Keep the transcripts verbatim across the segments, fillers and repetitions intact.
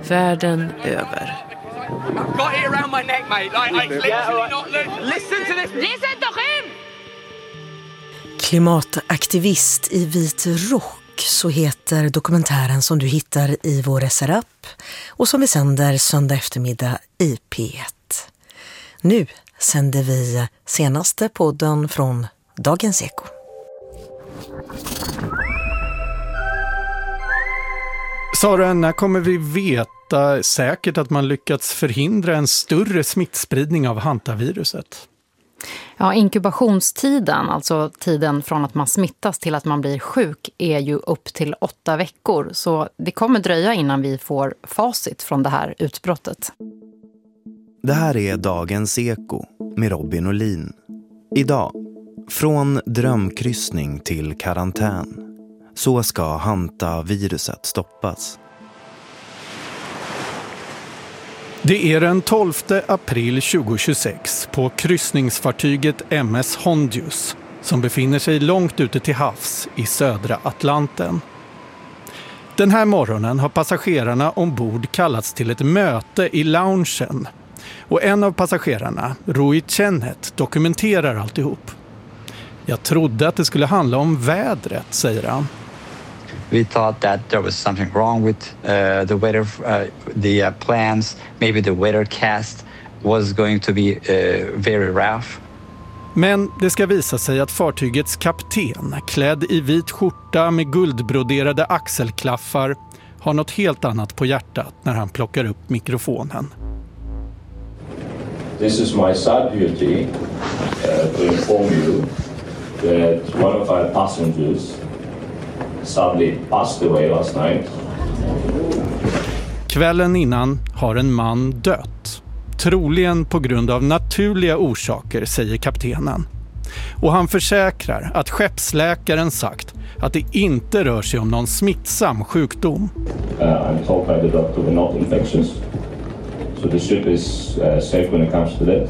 världen över. Klimataktivist i vit rock, så heter dokumentären som du hittar i vår S R-app och som vi sänder söndag eftermiddag i P ett. Nu sänder vi senaste podden från Dagens Eko. Sara, när kommer vi veta säkert att man lyckats förhindra en större smittspridning av hantaviruset? Ja, inkubationstiden, alltså tiden från att man smittas till att man blir sjuk, är ju upp till åtta veckor. Så det kommer dröja innan vi får facit från det här utbrottet. Det här är Dagens Eko med Robin Olin. Idag, från drömkryssning till karantän. Så ska hantaviruset stoppas. Det är den tolfte april tjugohundratjugosex på kryssningsfartyget M S Hondius som befinner sig långt ute till havs i södra Atlanten. Den här morgonen har passagerarna ombord kallats till ett möte i loungen. Och en av passagerarna, Rui Chenet, dokumenterar alltihop. Jag trodde att det skulle handla om vädret, säger han. We thought that there was something wrong with uh, the weather, uh, the uh, plans. Maybe the weathercast was going to be uh, very rough. Men det ska visa sig att fartygets kapten, klädd i vit skjorta med guldbroderade axelklaffar, har något helt annat på hjärtat när han plockar upp mikrofonen. This is my sad duty uh, to inform you that one of our passengers sadly passed away last night. Kvällen innan har en man dött. Troligen på grund av naturliga orsaker, säger kaptenen. Och han försäkrar att skeppsläkaren sagt att det inte rör sig om någon smittsam sjukdom. Uh, I'm told by the doctor we're not infectious. So the ship is uh, safe when it comes to that.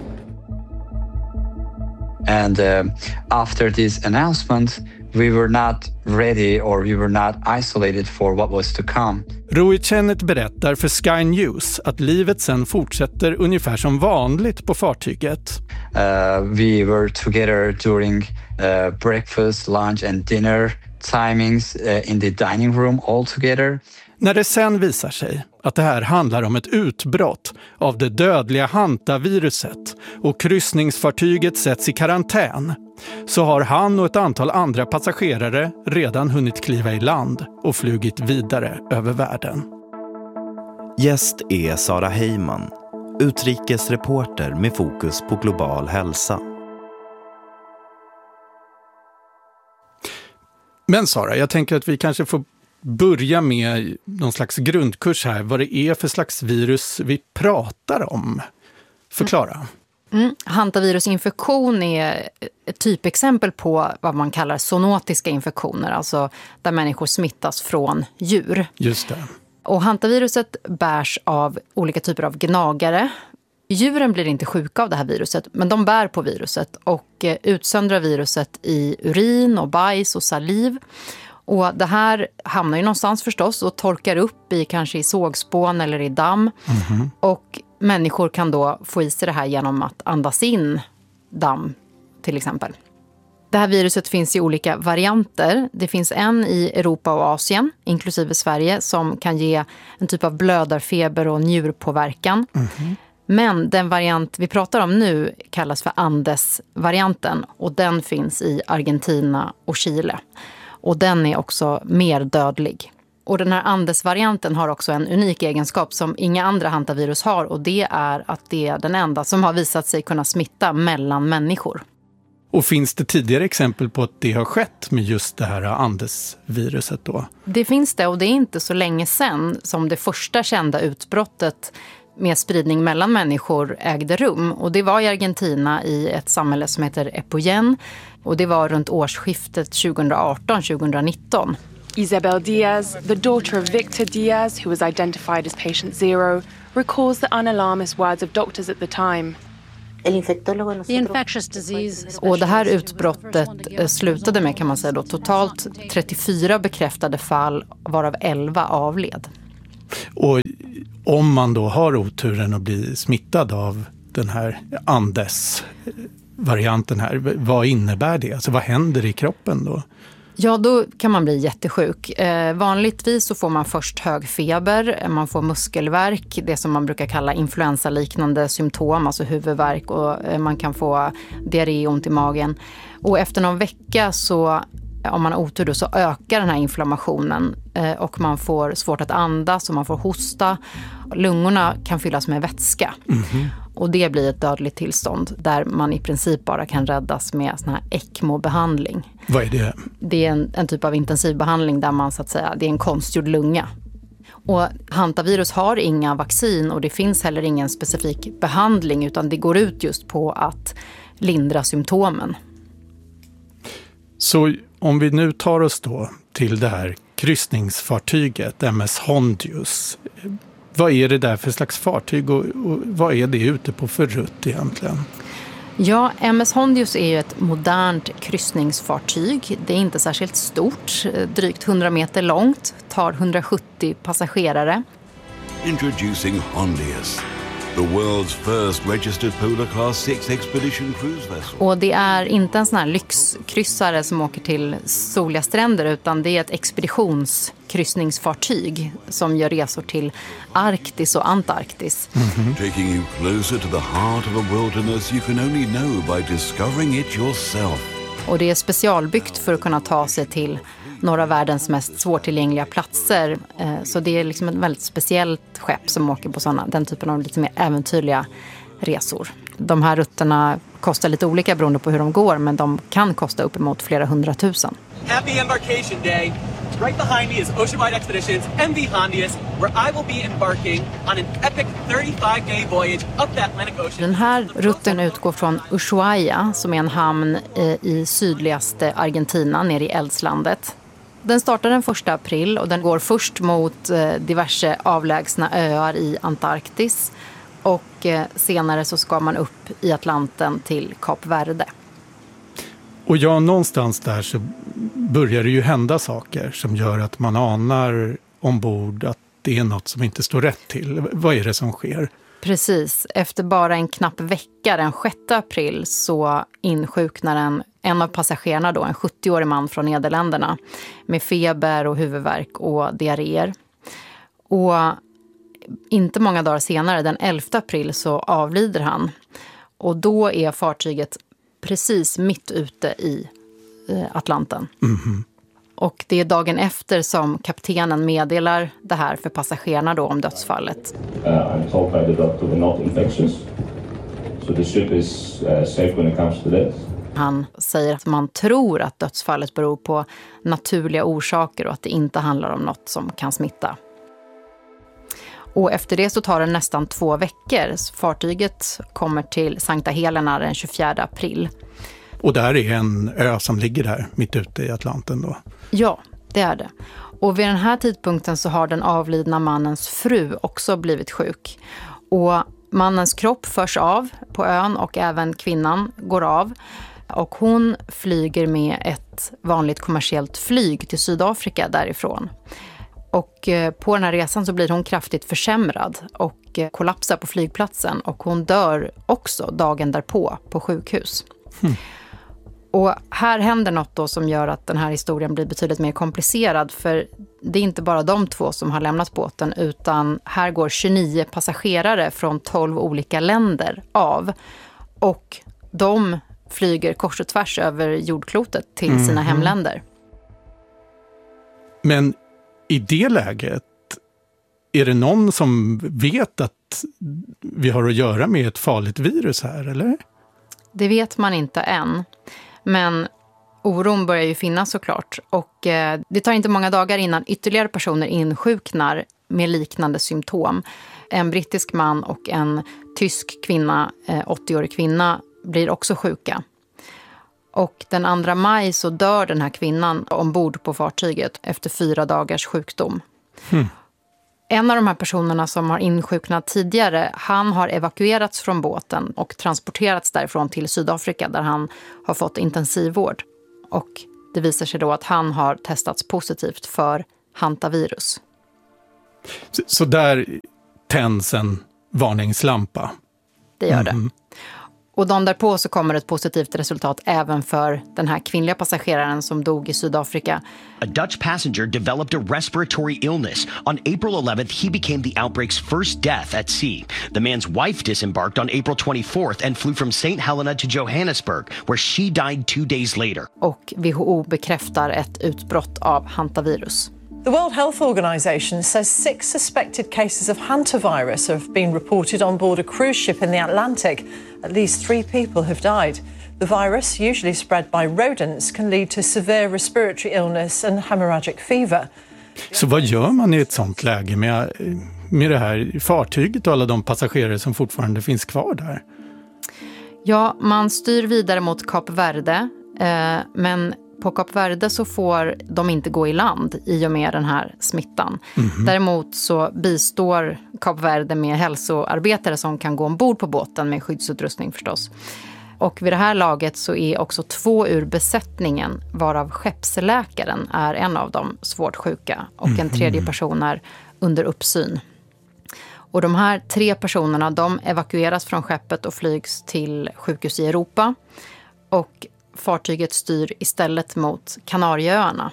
And uh, after this announcement, we were not ready or we were not isolated for what was to come. Rui Chenet berättar för Sky News att livet sen fortsätter ungefär som vanligt på fartyget. Uh, we were together during uh, breakfast, lunch and dinner timings uh, in the dining room all together. När det sen visar sig att det här handlar om ett utbrott av det dödliga hantaviruset och kryssningsfartyget sätts i karantän, så har han och ett antal andra passagerare redan hunnit kliva i land och flugit vidare över världen. Gäst är Sara Heyman, utrikesreporter med fokus på global hälsa. Men Sara, jag tänker att vi kanske får börja med någon slags grundkurs här. Vad det är för slags virus vi pratar om. Förklara. Mm. Hantavirusinfektion är ett typexempel på vad man kallar zoonotiska infektioner. Alltså där människor smittas från djur. Just det. Och hantaviruset bärs av olika typer av gnagare. Djuren blir inte sjuka av det här viruset, men de bär på viruset och utsöndrar viruset i urin och bajs och saliv. Och det här hamnar ju någonstans förstås och torkar upp i kanske i sågspån eller i damm. Mm-hmm. Och människor kan då få i sig det här genom att andas in damm till exempel. Det här viruset finns i olika varianter. Det finns en i Europa och Asien, inklusive Sverige, som kan ge en typ av blödarfeber och njurpåverkan. Mm-hmm. Men den variant vi pratar om nu kallas för Andes-varianten och den finns i Argentina och Chile. Och den är också mer dödlig. Och den här Andes-varianten har också en unik egenskap som inga andra hantavirus har. Och det är att det är den enda som har visat sig kunna smitta mellan människor. Och finns det tidigare exempel på att det har skett med just det här Andes-viruset då? Det finns det, och det är inte så länge sedan som det första kända utbrottet med spridning mellan människor ägde rum. Och det var i Argentina i ett samhälle som heter Epuyén. Och det var runt årsskiftet tjugoarton tjugonitton. Isabel Diaz, the daughter of Victor Diaz, who was identified as patient zero, recalls the unalarmist words of doctors at the time. Och det här utbrottet slutade med, kan man säga då, totalt trettiofyra bekräftade fall, varav elva avled. Och om man då har oturen att bli smittad av den här Andes-varianten här, vad innebär det? Alltså vad händer i kroppen då? Ja, då kan man bli jättesjuk. Eh, vanligtvis så får man först hög feber, man får muskelvärk, det som man brukar kalla influensaliknande symptom, alltså huvudvärk, och eh, man kan få diarré, ont i magen. Och efter någon vecka så, om man har otur då, så ökar den här inflammationen eh, och man får svårt att andas och man får hosta. Lungorna kan fyllas med vätska. Mm-hmm. Och det blir ett dödligt tillstånd där man i princip bara kan räddas med sån här ECMO-behandling. Vad är det? Det är en, en typ av intensivbehandling där man så att säga, det är en konstgjord lunga. Och hantavirus har inga vaccin och det finns heller ingen specifik behandling, utan det går ut just på att lindra symptomen. Så om vi nu tar oss då till det här kryssningsfartyget M S Hondius. Vad är det där för slags fartyg och, och vad är det ute på för rutt egentligen? Ja, M S Hondius är ju ett modernt kryssningsfartyg. Det är inte särskilt stort, drygt hundra meter långt, tar hundrasjuttio passagerare. Introducing Hondius, the world's first registered Polar Class sex expedition cruise vessel. Och det är inte en sån här lyxkryssare som åker till soliga stränder, utan det är ett expeditionskryssningsfartyg som gör resor till Arktis och Antarktis. Mm-hmm. Taking you closer to the heart of a wilderness you can only know by discovering it yourself. Och det är specialbyggt för att kunna ta sig till några av världens mest svårtillgängliga platser. Så det är liksom ett väldigt speciellt skepp som åker på såna, den typen av lite mer äventyrliga resor. De här rutterna kostar lite olika beroende på hur de går, men de kan kosta uppemot flera hundratusen. Happy embarkation day. Right behind me is Ocean Wide Expeditions M V Hondius, where I will be embarking on an epic thirty-five day voyage up the Atlantic Ocean. Den här rutten utgår från Ushuaia, som är en hamn i sydligaste Argentina, nere i eldslandet. Den startar den första april och den går först mot diverse avlägsna öar i Antarktis. Och senare så ska man upp i Atlanten till Kap Verde. Och ja, någonstans där så börjar det ju hända saker som gör att man anar ombord att det är något som inte står rätt till. Vad är det som sker? Precis. Efter bara en knapp vecka, den sjätte april, så insjuknar en, en av passagerarna då, en sjuttioårig man från Nederländerna, med feber och huvudvärk och diarréer. Och inte många dagar senare, den elfte april, så avlider han. Och då är fartyget precis mitt ute i Atlanten. Mm-hmm. Och det är dagen efter som kaptenen meddelar det här för passagerarna då om dödsfallet. Uh, I'm told by the doctor we're not infectious. So the ship is uh, safe when it comes to death. Han säger att man tror att dödsfallet beror på naturliga orsaker och att det inte handlar om något som kan smitta. Och efter det så tar det nästan två veckor. Fartyget kommer till Sankta Helena den tjugofjärde april. Och där är en ö som ligger där mitt ute i Atlanten då? Ja, det är det. Och vid den här tidpunkten så har den avlidna mannens fru också blivit sjuk. Och mannens kropp förs av på ön och även kvinnan går av. Och hon flyger med ett vanligt kommersiellt flyg till Sydafrika därifrån. Och på den här resan så blir hon kraftigt försämrad och kollapsar på flygplatsen. Och hon dör också dagen därpå på sjukhus. Hmm. Och här händer något då som gör att den här historien blir betydligt mer komplicerad. För det är inte bara de två som har lämnat båten, utan här går tjugonio passagerare från tolv olika länder av. Och de flyger kors och tvärs över jordklotet till sina mm. hemländer. Men i det läget, är det någon som vet att vi har att göra med ett farligt virus här, eller? Det vet man inte än. Men oron börjar ju finnas såklart. Och eh, det tar inte många dagar innan ytterligare personer insjuknar med liknande symptom. En brittisk man och en tysk kvinna, eh, åttioårig kvinna, blir också sjuka. Och den andra maj så dör den här kvinnan ombord på fartyget efter fyra dagars sjukdom. Hmm. En av de här personerna som har insjuknat tidigare, han har evakuerats från båten och transporterats därifrån till Sydafrika där han har fått intensivvård. Och det visar sig då att han har testats positivt för hantavirus. Så, så där tänds en varningslampa. Det gör det. Mm. Och dagen därpå så kommer ett positivt resultat även för den här kvinnliga passageraren som dog i Sydafrika. A Dutch passenger developed a respiratory illness. On April eleventh, he became the outbreak's first death at sea. The man's wife disembarked on April twenty-fourth and flew from Saint Helena to Johannesburg, where she died two days later. Och W H O bekräftar ett utbrott av hantavirus. The World Health Organization says six suspected cases of hantavirus have been reported on board a cruise ship in the Atlantic. At least three people have died. The virus, usually spread by rodents, can lead to severe respiratory illness and hemorrhagic fever. Så vad gör man i ett sånt läge med, med det här fartyget och alla de passagerare som fortfarande finns kvar där? Ja, man styr vidare mot Kap Verde, eh, men på Kap Verde så får de inte gå i land i och med den här smittan. Mm-hmm. Däremot så bistår Kap Verde med hälsoarbetare som kan gå ombord på båten med skyddsutrustning förstås. Och vid det här laget så är också två ur besättningen, varav skeppsläkaren är en av dem, svårt sjuka. Och en tredje person är under uppsyn. Och de här tre personerna, de evakueras från skeppet och flygs till sjukhus i Europa. Och fartyget styr istället mot Kanarieöarna.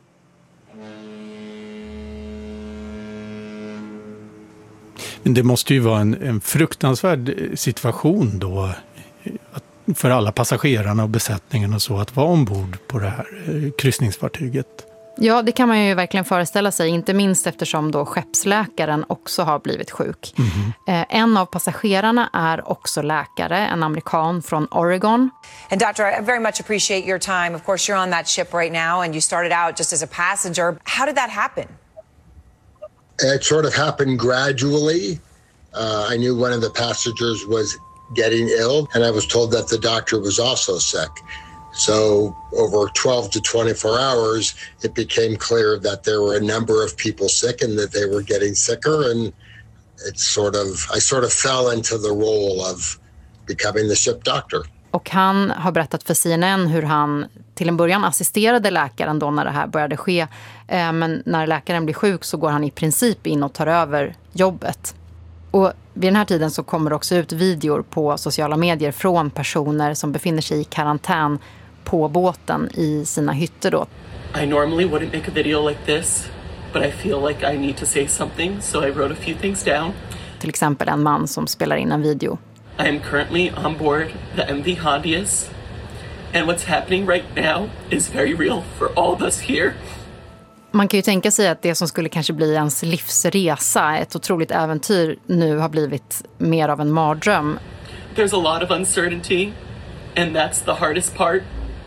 Men det måste ju vara en, en fruktansvärd situation då för alla passagerarna och besättningen och så att vara ombord på det här kryssningsfartyget. Ja, det kan man ju verkligen föreställa sig, inte minst eftersom då skeppsläkaren också har blivit sjuk. Mm-hmm. Eh, en av passagerarna är också läkare, en amerikan från Oregon. And doctor, I very much appreciate your time. Of course, you're on that ship right now and you started out just as a passenger. How did that happen? It sort of happened gradually. Uh, I knew one of the passengers was getting ill and I was told that the doctor was also sick. So over twelve to twenty-four hours, it became clear that there were a number of people sick and that they were getting sicker. And it's sort of, I sort of fell into the role of becoming the ship doctor. Och han har berättat för C N N hur han till en början assisterade läkaren då när det här började ske. Men när läkaren blir sjuk så går han i princip in och tar över jobbet. Och vid den här tiden så kommer det också ut videor på sociala medier från personer som befinner sig i karantän på båten i sina hytter då. I normally wouldn't make a video like this, but I feel like I need to say something, so I wrote a few things down. Till exempel en man som spelar in en video. I am currently on board the M V Hondius, and what's happening right now is very real for all of us here. Man kan ju tänka sig att det som skulle kanske bli ens livsresa, ett otroligt äventyr, nu har blivit mer av en mardröm. There's a lot of uncertainty, and that's the hardest part.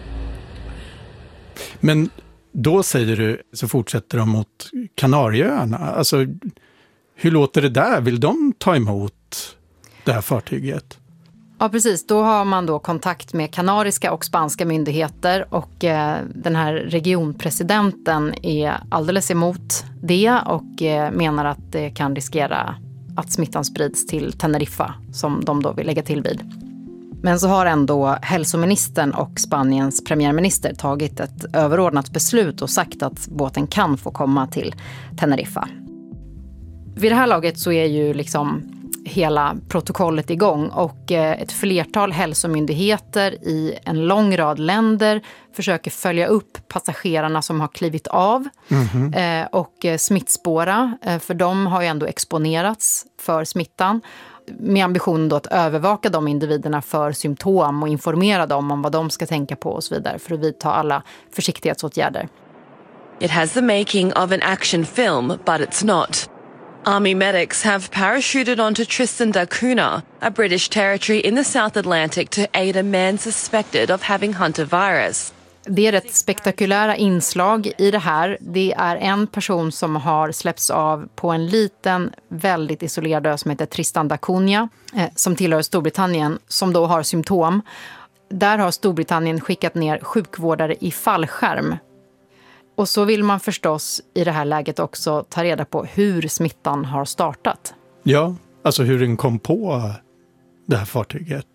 Men då säger du, så fortsätter de mot Kanarieöarna. Alltså, hur låter det där? Vill de ta emot det här fartyget? Ja, precis. Då har man då kontakt med kanariska och spanska myndigheter och eh, den här regionpresidenten är alldeles emot det och eh, menar att det kan riskera att smittan sprids till Teneriffa som de då vill lägga till vid. Men så har ändå hälsoministern och Spaniens premiärminister tagit ett överordnat beslut och sagt att båten kan få komma till Teneriffa. Vid det här laget så är ju liksom hela protokollet igång och ett flertal hälsomyndigheter i en lång rad länder försöker följa upp passagerarna som har klivit av mm-hmm. och smittspåra, för de har ju ändå exponerats för smittan med ambitionen då att övervaka de individerna för symptom och informera dem om vad de ska tänka på och så vidare för att vidta alla försiktighetsåtgärder. It has the making of an action film, but it's not. Army medics have parachuted onto Tristan da Cunha, a British territory in the South Atlantic, to aid a man suspected of having hantavirus. Det är rätt spektakulära inslag i det här. Det är en person som har släppts av på en liten, väldigt isolerad ö som heter Tristan da Cunha, eh, som tillhör Storbritannien, som då har symptom. Där har Storbritannien skickat ner sjukvårdare i fallskärm. Och så vill man förstås i det här läget också ta reda på hur smittan har startat. Ja, alltså hur den kom på det här fartyget.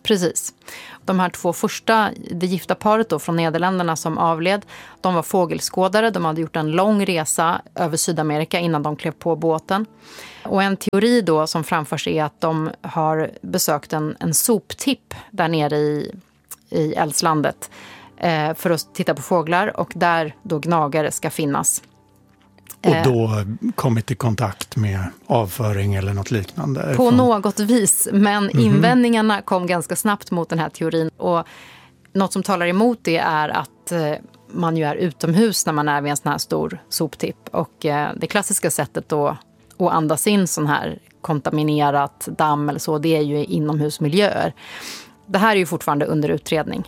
Precis. De här två första, det gifta paret då från Nederländerna som avled, de var fågelskådare. De hade gjort en lång resa över Sydamerika innan de klev på båten. Och en teori då som framförs är att de har besökt en, en soptipp där nere i, i Eldslandet eh, för att titta på fåglar, och där då gnagare ska finnas. Och då kommit i kontakt med avföring eller något liknande? På något vis, men mm-hmm. invändningarna kom ganska snabbt mot den här teorin. Och något som talar emot det är att man ju är utomhus när man är vid en sån här stor soptipp. Och det klassiska sättet då att andas in sån här kontaminerat damm eller så, det är ju inomhusmiljöer. Det här är ju fortfarande under utredning.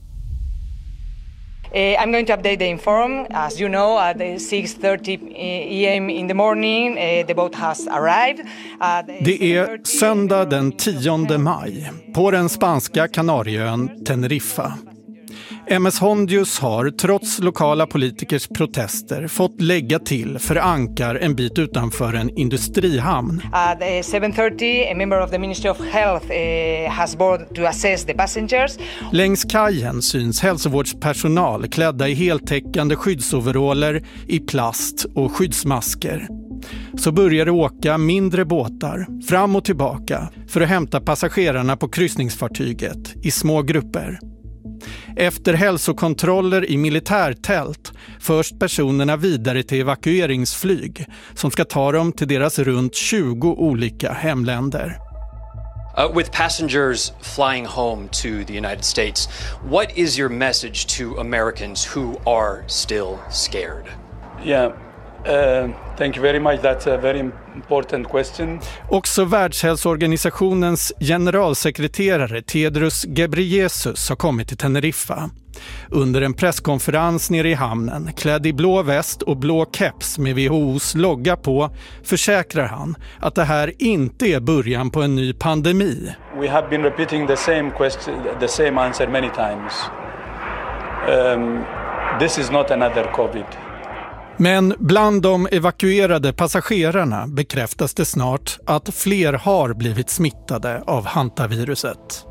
Uh, I'm going to update the inform. As you know, at six thirty a m in the morning, uh, the boat has arrived. Uh, Det är söndag den tionde maj på den spanska Kanarieön Teneriffa. M S Hondius har trots lokala politikers protester fått lägga till för ankar en bit utanför en industrihamn. At seven thirty, a member of the Ministry of Health uh, has board to assess the passengers. Längs kajen syns hälsovårdspersonal klädda i heltäckande skyddsoveraller i plast och skyddsmasker. Så börjar det åka mindre båtar fram och tillbaka för att hämta passagerarna på kryssningsfartyget i små grupper. Efter hälsokontroller i militärtält förs personerna vidare till evakueringsflyg som ska ta dem till deras runt tjugo olika hemländer. Uh, with passengers flying home to the United States, what is your message to Americans who are still scared? Yeah. Uh, thank you very much. That's a very important question. Också Världshälsoorganisationens generalsekreterare Tedros Ghebreyesus har kommit till Teneriffa. Under en presskonferens nere i hamnen, klädd i blå väst och blå keps med W H O:s logga på, försäkrar han att det här inte är början på en ny pandemi. We have been repeating the same question, the same answer many times. Um, this is not another COVID. Men bland de evakuerade passagerarna bekräftas det snart att fler har blivit smittade av hantaviruset.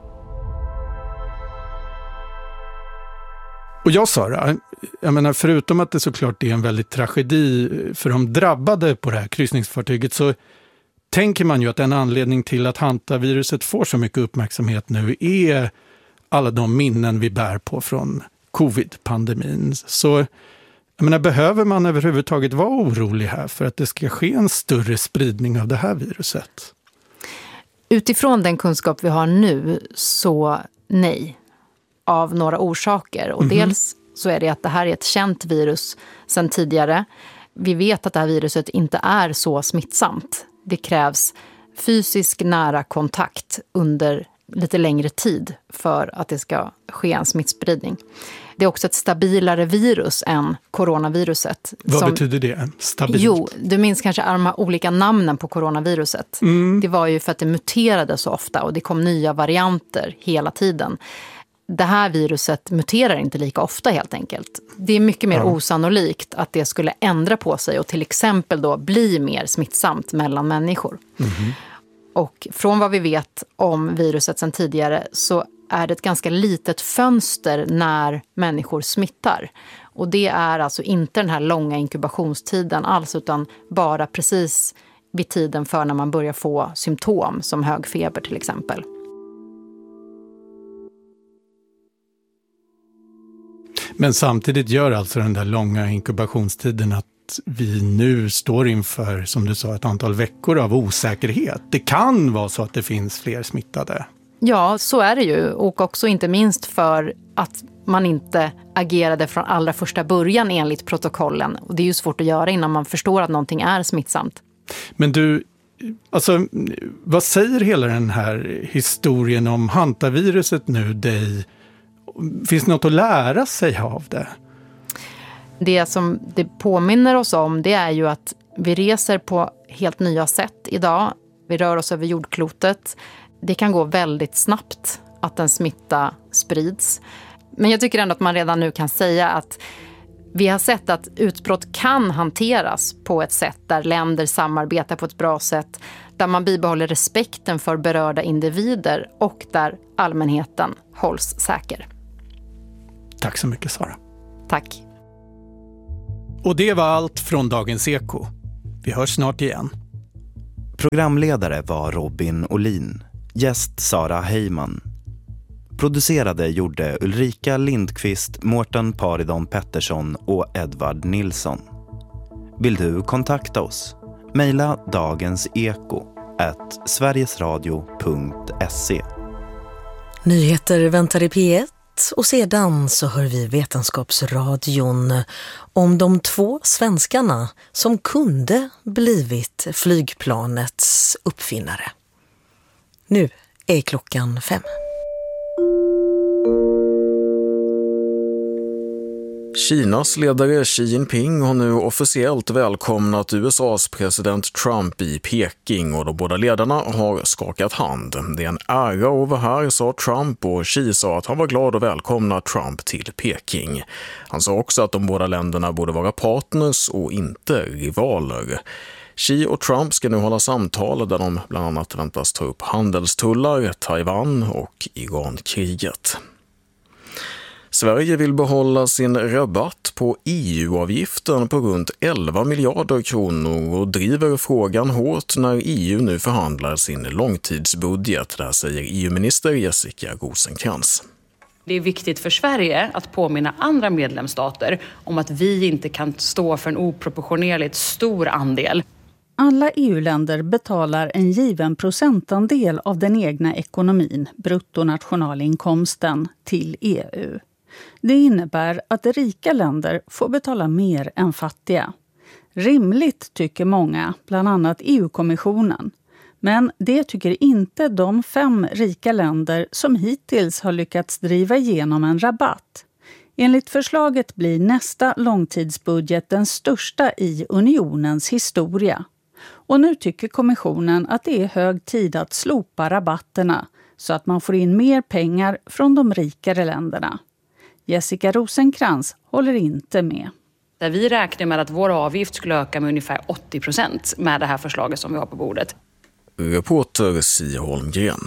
Och jag, Sara, jag menar, förutom att det såklart är en väldigt tragedi för de drabbade på det här kryssningsfartyget, så tänker man ju att en anledning till att hantaviruset får så mycket uppmärksamhet nu är alla de minnen vi bär på från covid-pandemin. Så jag menar, behöver man överhuvudtaget vara orolig här för att det ska ske en större spridning av det här viruset? Utifrån den kunskap vi har nu, så nej. Av några orsaker. Och mm-hmm. dels så är det att det här är ett känt virus sedan tidigare. Vi vet att det här viruset inte är så smittsamt. Det krävs fysisk nära kontakt under lite längre tid för att det ska ske en smittspridning. Det är också ett stabilare virus än coronaviruset. Vad som, betyder det? Stabilt? Jo, du minns kanske de olika namnen på coronaviruset. Mm. Det var ju för att det muterade så ofta och det kom nya varianter hela tiden. Det här viruset muterar inte lika ofta helt enkelt. Det är mycket mer ja. osannolikt att det skulle ändra på sig och till exempel då bli mer smittsamt mellan människor. Mm. Och från vad vi vet om viruset sedan tidigare så är det ett ganska litet fönster när människor smittar. Och det är alltså inte den här långa inkubationstiden alls, utan bara precis vid tiden för när man börjar få symptom som hög feber till exempel. Men samtidigt gör alltså den där långa inkubationstiden att vi nu står inför, som du sa, ett antal veckor av osäkerhet. Det kan vara så att det finns fler smittade. Ja, så är det ju. Och också inte minst för att man inte agerade från allra första början enligt protokollen. Och det är ju svårt att göra innan man förstår att någonting är smittsamt. Men du, alltså, vad säger hela den här historien om hantaviruset nu dig? Finns det något att lära sig av det? Det som det påminner oss om, det är ju att vi reser på helt nya sätt idag. Vi rör oss över jordklotet. Det kan gå väldigt snabbt att en smitta sprids. Men jag tycker ändå att man redan nu kan säga att Vi har sett att utbrott kan hanteras på ett sätt där länder samarbetar på ett bra sätt, där man bibehåller respekten för berörda individer och där allmänheten hålls säker. Tack så mycket, Sara. Tack. Och det var allt från Dagens Eko. Vi hörs snart igen. Programledare var Robin Olin. Gäst Sara Heyman. Producerade gjorde Ulrika Lindqvist, Mårten Paridon Pettersson och Edvard Nilsson. Vill du kontakta oss? Maila dagenseko at sverigesradio punkt se. Nyheter väntar i P ett och sedan så hör vi Vetenskapsradion om de två svenskarna som kunde blivit flygplanets uppfinnare. Nu är klockan fem. Kinas ledare Xi Jinping har nu officiellt välkomnat U S A:s president Trump i Peking och de båda ledarna har skakat hand. Det är en ära att vara här, sa Trump, och Xi sa att han var glad att välkomna Trump till Peking. Han sa också att de båda länderna borde vara partners och inte rivaler. Xi och Trump ska nu hålla samtal där de bland annat väntas ta upp handelstullar, Taiwan och Iran-kriget. Sverige vill behålla sin rabatt på E U-avgiften på runt elva miljarder kronor och driver frågan hårt när E U nu förhandlar sin långtidsbudget. Där säger E U-minister Jessica Rosencrantz. Det är viktigt för Sverige att påminna andra medlemsstater om att vi inte kan stå för en oproportionerligt stor andel. Alla E U-länder betalar en given procentandel av den egna ekonomin, bruttonationalinkomsten, till E U. Det innebär att rika länder får betala mer än fattiga. Rimligt tycker många, bland annat E U-kommissionen. Men det tycker inte de fem rika länder som hittills har lyckats driva igenom en rabatt. Enligt förslaget blir nästa långtidsbudget den största i unionens historia. Och nu tycker kommissionen att det är hög tid att slopa rabatterna så att man får in mer pengar från de rikare länderna. Jessica Rosencrantz håller inte med. Där vi räknar med att vår avgift skulle öka med ungefär åttio procent med det här förslaget som vi har på bordet. Reporter Si Holmgren.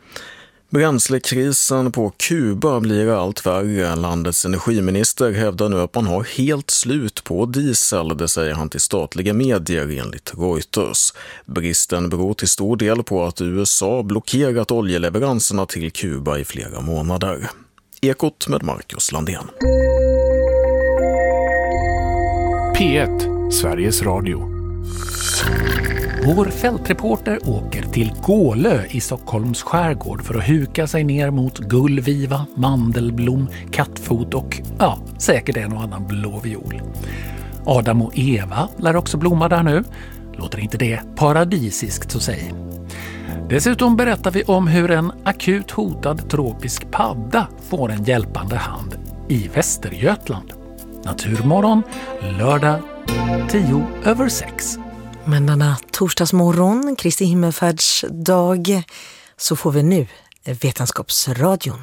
Bränslekrisen på Kuba blir allt värre. Landets energiminister hävdar nu att man har helt slut på diesel, det säger han till statliga medier enligt Reuters. Bristen beror till stor del på att U S A blockerat oljeleveranserna till Kuba i flera månader. Ekot med Marcus Landén. P ett, Sveriges Radio. Vår fältreporter åker till Gålö i Stockholms skärgård för att huka sig ner mot gullviva, mandelblom, kattfot och ja, säkert en och annan blå viol. Adam och Eva lär också blomma där nu. Låter inte det paradisiskt, så säg. Dessutom berättar vi om hur en akut hotad tropisk padda får en hjälpande hand i Västergötland. Naturmorgon, lördag tio över sex. Men denna torsdagsmorgon, Kristi himmelfärds dag, så får vi nu Vetenskapsradion.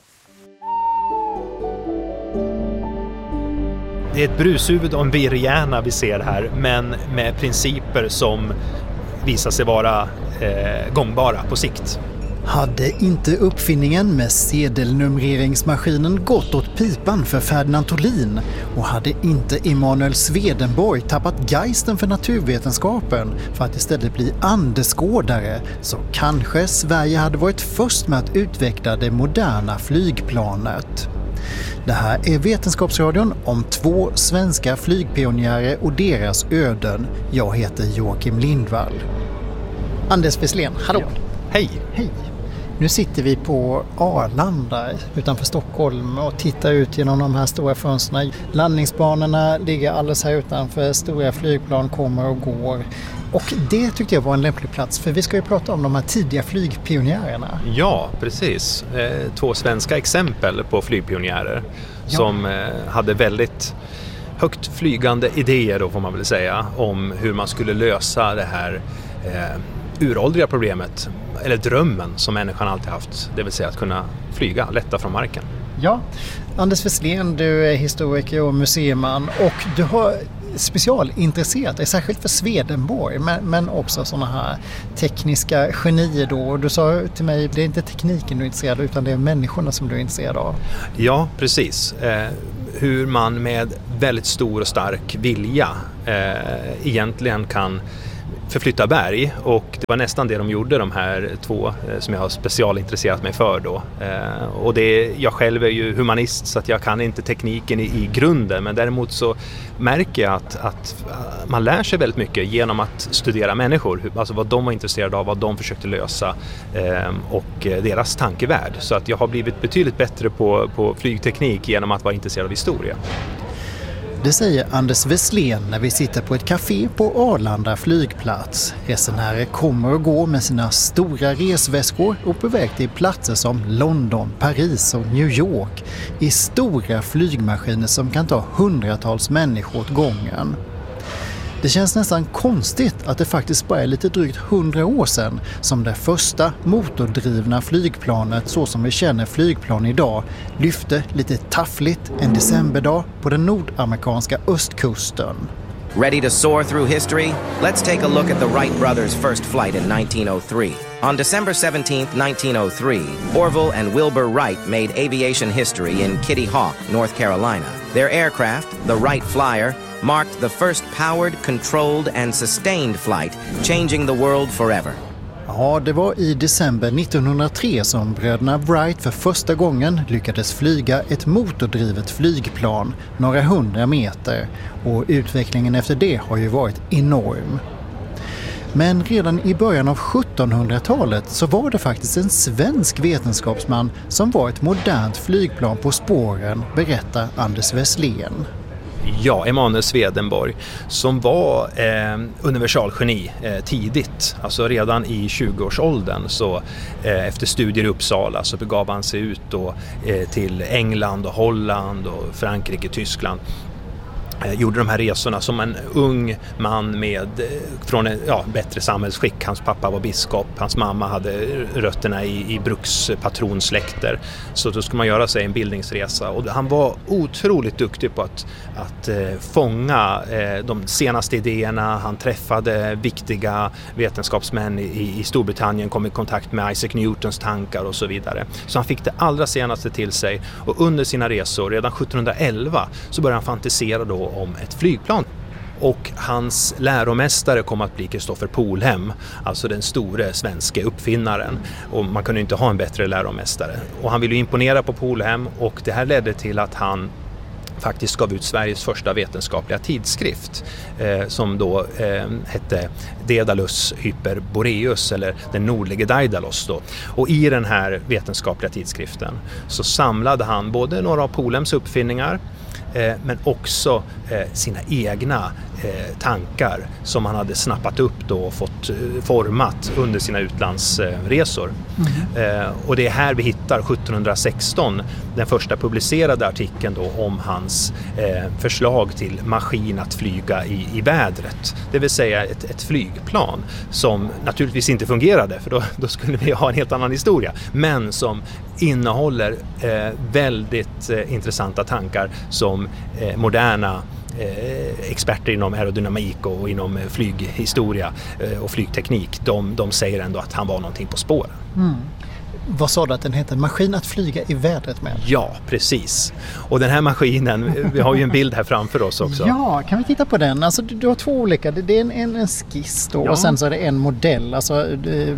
Det är ett brushuvud och en virrhjärna vi ser här, men med principer som visar sig vara eh, gångbara på sikt. Hade inte uppfinningen med sedelnumreringsmaskinen gått åt pipan för Ferdinand Tholin och hade inte Emanuel Swedenborg tappat geisten för naturvetenskapen för att istället bli andeskådare, så kanske Sverige hade varit först med att utveckla det moderna flygplanet. Det här är Vetenskapsradion om två svenska flygpionjärer och deras öden. Jag heter Joakim Lindvall. Anders Wesslén, hallå! Ja. Hej! Hej! Nu sitter vi på Arlanda utanför Stockholm och tittar ut genom de här stora fönsterna. Landningsbanorna ligger alldeles här utanför, stora flygplan kommer och går. Och det tyckte jag var en lämplig plats, för vi ska ju prata om de här tidiga flygpionjärerna. Ja, precis. Två svenska exempel på flygpionjärer ja. som hade väldigt högt flygande idéer, då får man väl säga, om hur man skulle lösa det här eh, uråldriga problemet, eller drömmen som människan alltid haft, det vill säga att kunna flyga, lätta från marken. Ja, Anders Wesslén, du är historiker och museiman och du har specialintresserat dig särskilt för Swedenborg men, men också sådana här tekniska genier då. Du sa till mig, det är inte tekniken du är intresserad av utan det är människorna som du är intresserad av. Ja, precis. Eh, hur man med väldigt stor och stark vilja eh, egentligen kan förflytta berg, och det var nästan det de gjorde, de här två eh, som jag har specialintresserat mig för då. Eh, och det, jag själv är ju humanist så att jag kan inte tekniken i, i grunden, men däremot så märker jag att, att man lär sig väldigt mycket genom att studera människor, alltså vad de var intresserade av, vad de försökte lösa eh, och deras tankevärld. Så att jag har blivit betydligt bättre på, på flygteknik genom att vara intresserad av historia. Det säger Anders Wesslén när vi sitter på ett café på Arlanda flygplats. Resenärer kommer och går med sina stora resväskor och på väg till platser som London, Paris och New York i stora flygmaskiner som kan ta hundratals människor åt gången. Det känns nästan konstigt att det faktiskt bara är lite drygt hundra år sedan som det första motordrivna flygplanet, så som vi känner flygplan idag, lyfte lite taffligt en decemberdag på den nordamerikanska östkusten. Ready to soar through history? Let's take a look at the Wright brothers' first flight in nineteen oh three. On December seventeenth, nineteen oh three, Orville and Wilbur Wright made aviation history in Kitty Hawk, North Carolina. Their aircraft, the Wright Flyer, marked the first powered, controlled and sustained flight, changing the world forever. Ja, det var i december nittonhundratre som bröderna Wright för första gången lyckades flyga ett motordrivet flygplan några hundra meter, och utvecklingen efter det har ju varit enorm. Men redan i början av sjuttonhundratalet så var det faktiskt en svensk vetenskapsman som var ett modernt flygplan på spåren, berättar Anders Wesslén. Ja, Emanuel Swedenborg, som var eh, universalgeni eh, tidigt, alltså redan i tjugoårsåldern, så eh, efter studier i Uppsala så begav han sig ut då, eh, till England och Holland och Frankrike, Tyskland. Gjorde de här resorna som en ung man med, från en ja, bättre samhällsskick. Hans pappa var biskop, hans mamma hade rötterna i, i brukspatronsläkter. Så då skulle man göra sig en bildningsresa. Och han var otroligt duktig på att, att eh, fånga eh, de senaste idéerna. Han träffade viktiga vetenskapsmän i, i Storbritannien, kom i kontakt med Isaac Newtons tankar och så vidare. Så han fick det allra senaste till sig. Och under sina resor, redan sjuttonhundraelva, så började han fantisera då om ett flygplan. Och hans läromästare kom att bli Christopher Polhem, alltså den store svenska uppfinnaren. Och man kunde inte ha en bättre läromästare. Och han ville imponera på Polhem, och det här ledde till att han faktiskt gav ut Sveriges första vetenskapliga tidskrift eh, som då eh, hette Daedalus Hyperboreus, eller den nordlige Daedalus då. Och i den här vetenskapliga tidskriften så samlade han både några av Polhems uppfinningar eh, men också eh, sina egna eh, tankar som han hade snappat upp då och fått eh, format under sina utlandsresor. Mm. Eh, och det är här vi hittar sjuttonhundrasexton den första publicerade artikeln då om hans eh, förslag till maskin att flyga i, i vädret. Det vill säga ett, ett flygplan som naturligtvis inte fungerade, för då, då skulle vi ha en helt annan historia, men som innehåller eh, väldigt eh, intressanta tankar som eh, moderna eh, experter inom aerodynamik och inom eh, flyghistoria eh, och flygteknik, de, de säger ändå att han var någonting på spåren. Mm. Vad sa du att den heter? Maskin att flyga i vädret med? Ja, precis. Och den här maskinen, vi har ju en bild här framför oss också. Ja, kan vi titta på den? Alltså du, du har två olika, det är en, en, en skiss då, ja. Och sen så är det en modell, alltså det,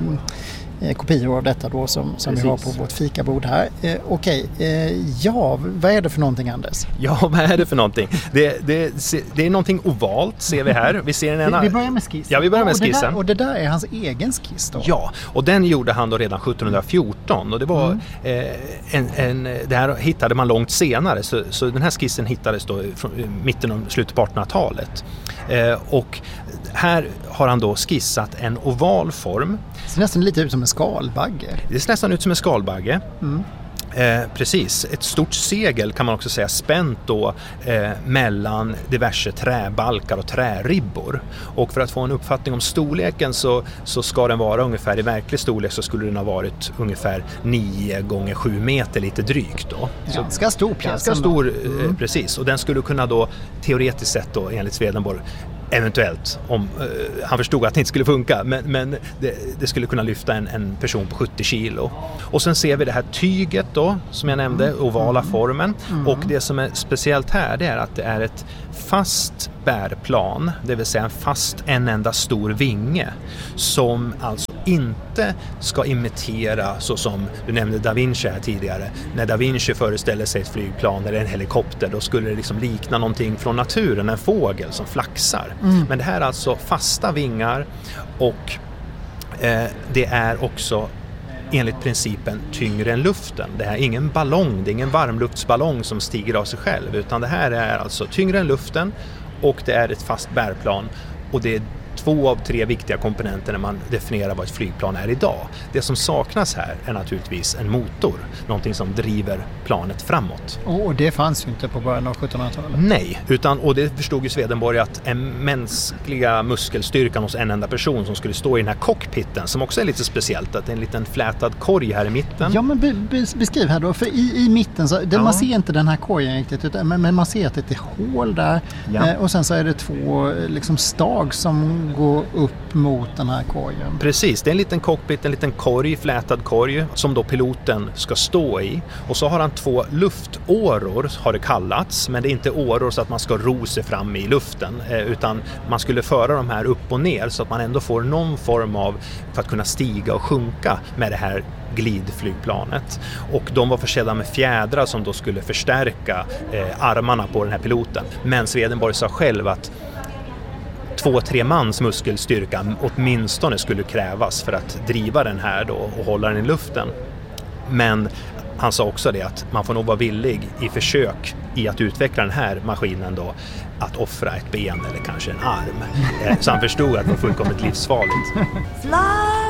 kopior av detta då som, som vi har på vårt fikabord här. Eh, Okej, okay. eh, ja, vad är det för någonting, Anders? Ja, vad är det för någonting? Det, det, det är någonting ovalt, ser vi här. Vi, ser en ena... vi börjar med skissen. Ja, vi börjar med ja, och skissen. Det där, och det där är hans egen skiss då? Ja, och den gjorde han då redan sjuttonhundrafjorton. Och det var mm. eh, en, en, det här hittade man långt senare. Så, så den här skissen hittades då från mitten och slutet på artonhundratalet. Eh, och här har han då skissat en oval form. Det ser nästan lite ut som en skalbagge. Det ser nästan ut som en skalbagge. Mm. Eh, precis, ett stort segel kan man också säga spänt då eh, mellan diverse träbalkar och träribbor. Och för att få en uppfattning om storleken så, så ska den vara ungefär i verklig storlek så skulle den ha varit ungefär nio gånger sju meter lite drygt då. Ganska stor pjäs. Ganska stor, eh, mm. precis. Och den skulle kunna då teoretiskt sett då enligt Swedenborg eventuellt, om uh, han förstod att det inte skulle funka, men, men det, det skulle kunna lyfta en, en person på sjuttio kilo. Och sen ser vi det här tyget då, som jag nämnde, ovala formen. Mm. Och det som är speciellt här, det är att det är ett fast bärplan, det vill säga en fast en enda stor vinge, som alltså inte ska imitera, så som du nämnde Da Vinci här tidigare. När Da Vinci föreställer sig ett flygplan eller en helikopter, då skulle det liksom likna någonting från naturen, en fågel som flaxar. Mm. Men det här är alltså fasta vingar och eh, det är också enligt principen tyngre än luften. Det här är ingen ballong, det är ingen varmluftsballong som stiger av sig själv, utan det här är alltså tyngre än luften och det är ett fast bärplan, och det är två av tre viktiga komponenter när man definierar vad ett flygplan är idag. Det som saknas här är naturligtvis en motor, någonting som driver planet framåt. Och det fanns ju inte på början av sjuttonhundratalet. Nej, utan, och det förstod ju Swedenborg att en mänskliga muskelstyrkan hos en enda person som skulle stå i den här cockpiten, som också är lite speciellt, att det är en liten flätad korg här i mitten. Ja, men be, be, beskriv här då, för i, i mitten så, det, ja. man ser inte den här korgen riktigt, utan, men, men man ser att det är ett hål där, ja. eh, och sen så är det två liksom stag som gå upp mot den här korgen. Precis, det är en liten cockpit, en liten korg, flätad korg som då piloten ska stå i. Och så har han två luftåror, har det kallats, men det är inte åror så att man ska ro sig fram i luften, eh, utan man skulle föra de här upp och ner så att man ändå får någon form av, för att kunna stiga och sjunka med det här glidflygplanet. Och de var försedda med fjädrar som då skulle förstärka eh, armarna på den här piloten. Men Swedenborg sa själv att två, tre mans muskelstyrka åtminstone skulle krävas för att driva den här då och hålla den i luften. Men han sa också det att man får nog vara villig i försök i att utveckla den här maskinen då att offra ett ben eller kanske en arm. Så han förstod att det var fullkomligt livsfarligt. Fly!